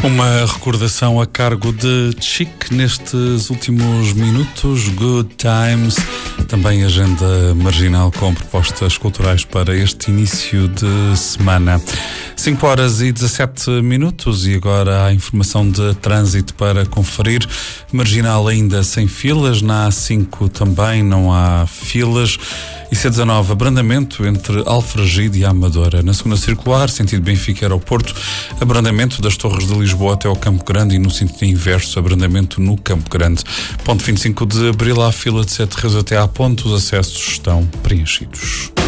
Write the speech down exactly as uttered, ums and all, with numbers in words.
Uma recordação a cargo de Chic nestes últimos minutos. Good Times. Também agenda marginal com propostas culturais para este início de semana. cinco horas e dezassete minutos e agora a informação de trânsito para conferir. Marginal ainda sem filas, na A cinco também não há filas. E C dezanove, abrandamento entre Alfragide e Amadora. Na segunda circular, sentido Benfica Aeroporto, abrandamento das Torres de Lisboa até ao Campo Grande e no sentido inverso, abrandamento no Campo Grande. Ponto vinte e cinco de Abril, há fila de Sete Rios até à ponte, os acessos estão preenchidos.